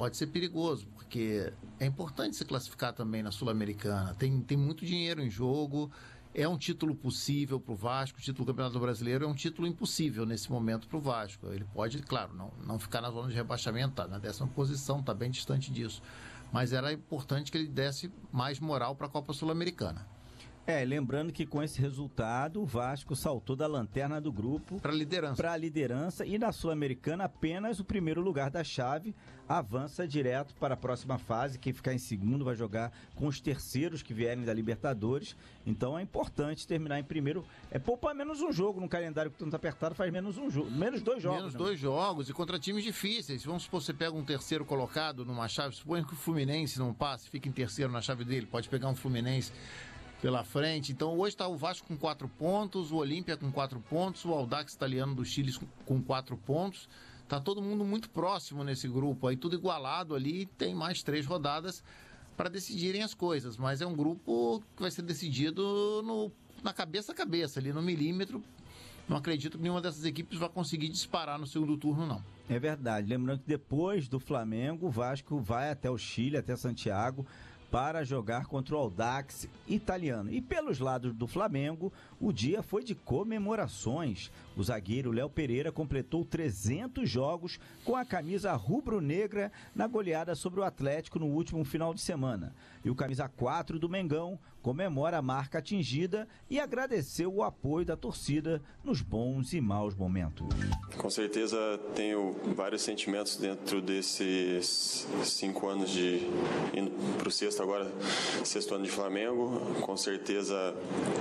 pode ser perigoso, porque é importante se classificar também na Sul-Americana. Tem muito dinheiro em jogo, é um título possível para o Vasco. O título do Campeonato Brasileiro é um título impossível nesse momento para o Vasco. Ele pode, claro, não ficar na zona de rebaixamento, tá na 10ª posição, está bem distante disso. Mas era importante que ele desse mais moral para a Copa Sul-Americana. Lembrando que com esse resultado, o Vasco saltou da lanterna do grupo para a liderança e na Sul-Americana apenas o primeiro lugar da chave avança direto para a próxima fase. Quem ficar em segundo vai jogar com os terceiros que vierem da Libertadores. Então é importante terminar em primeiro. Poupar menos um jogo no calendário que tanto apertado, faz menos um jogo, menos 2 jogos. Menos 2 jogos e contra times difíceis. Vamos supor que você pega um terceiro colocado numa chave, suponha que o Fluminense não passe, fica em terceiro na chave dele, pode pegar um Fluminense pela frente. Então hoje está o Vasco com 4 pontos, o Olímpia com 4 pontos, o Audax Italiano do Chile com 4 pontos. Está todo mundo muito próximo nesse grupo, aí tudo igualado ali, tem mais 3 rodadas para decidirem as coisas, mas é um grupo que vai ser decidido na cabeça a cabeça, ali no milímetro. Não acredito que nenhuma dessas equipes vai conseguir disparar no segundo turno, não. É verdade, lembrando que depois do Flamengo, o Vasco vai até o Chile, até Santiago, para jogar contra o Audax Italiano. E pelos lados do Flamengo, o dia foi de comemorações. O zagueiro Léo Pereira completou 300 jogos com a camisa rubro-negra na goleada sobre o Atlético no último final de semana. E o camisa 4 do Mengão comemora a marca atingida e agradeceu o apoio da torcida nos bons e maus momentos. Com certeza tenho vários sentimentos dentro desses 5 anos de indo para o sexto, agora 6º ano de Flamengo. Com certeza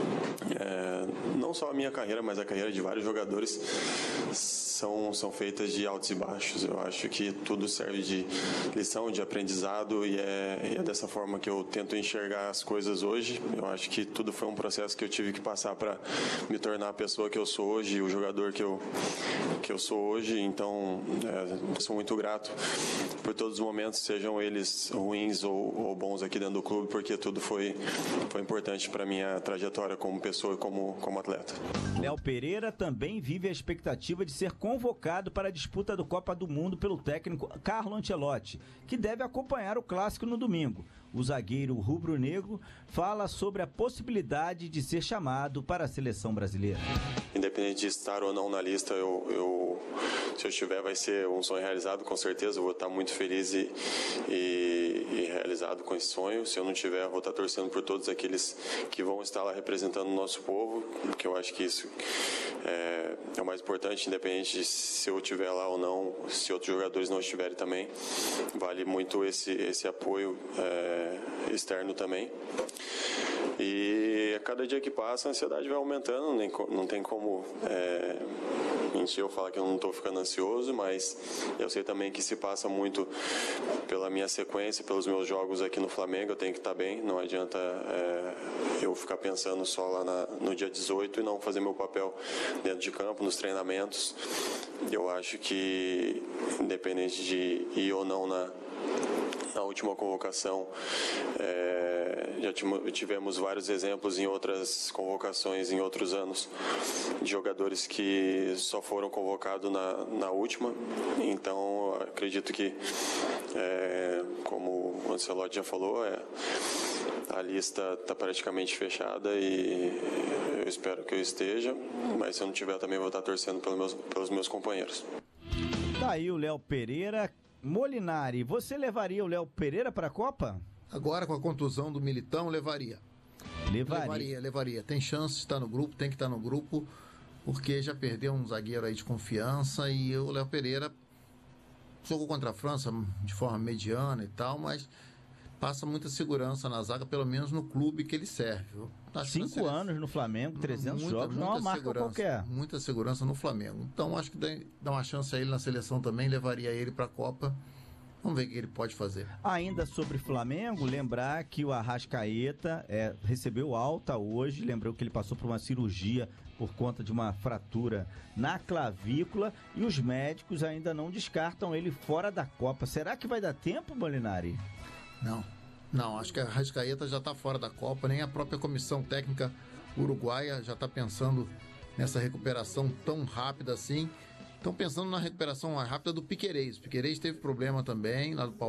não só a minha carreira, mas a carreira de vários jogadores são feitas de altos e baixos. Eu acho que tudo serve de lição, de aprendizado, e é dessa forma que eu tento enxergar as coisas hoje. Eu acho que tudo foi um processo que eu tive que passar para me tornar a pessoa que eu sou hoje, o jogador que eu sou hoje. Então sou muito grato por todos os momentos, sejam eles ruins ou bons aqui dentro do clube, porque tudo foi importante para minha trajetória como pessoa e como atleta. Léo Pereira também vive a expectativa de ser convocado para a disputa do Copa do Mundo pelo técnico Carlo Ancelotti, que deve acompanhar o clássico no domingo. O zagueiro rubro-negro fala sobre a possibilidade de ser chamado para a seleção brasileira. Independente de estar ou não na lista, se eu estiver, vai ser um sonho realizado, com certeza. Eu vou estar muito feliz e realizado com esse sonho. Se eu não estiver, vou estar torcendo por todos aqueles que vão estar lá representando o nosso povo, porque eu acho que isso é o mais importante, independente de se eu estiver lá ou não, se outros jogadores não estiverem também. Vale muito esse apoio externo também. E a cada dia que passa, a ansiedade vai aumentando, não tem como mentir ou falar que eu não estou ficando ansioso, mas eu sei também que se passa muito pela minha sequência, pelos meus jogos aqui no Flamengo. Eu tenho que estar bem, não adianta eu ficar pensando só lá no dia 18 e não fazer meu papel dentro de campo, nos treinamentos. Eu acho que, independente de ir ou não na última convocação, já tivemos vários exemplos em outras convocações, em outros anos, de jogadores que só foram convocados na última. Então, acredito que, como o Ancelotti já falou, a lista está praticamente fechada e eu espero que eu esteja, mas se eu não tiver, também vou estar torcendo pelos meus companheiros. Tá aí o Léo Pereira. Molinari, você levaria o Léo Pereira para a Copa? Agora, com a contusão do Militão, levaria. Levaria. Tem chance de estar no grupo, tem que estar no grupo, porque já perdeu um zagueiro aí de confiança, e o Léo Pereira jogou contra a França de forma mediana e tal, mas passa muita segurança na zaga, pelo menos no clube que ele serve. 5 anos no Flamengo, 300 jogos, não é uma marca qualquer. Muita segurança no Flamengo. Então acho que dá uma chance a ele na seleção também, levaria ele para a Copa. Vamos ver o que ele pode fazer. Ainda sobre Flamengo, lembrar que o Arrascaeta recebeu alta hoje. Lembrou que ele passou por uma cirurgia por conta de uma fratura na clavícula e os médicos ainda não descartam ele fora da Copa. Será que vai dar tempo, Molinari? Não, acho que a Arrascaeta já está fora da Copa, nem a própria comissão técnica uruguaia já está pensando nessa recuperação tão rápida assim. Estão pensando na recuperação mais rápida do Piquerez. O Piquerez teve problema também lá do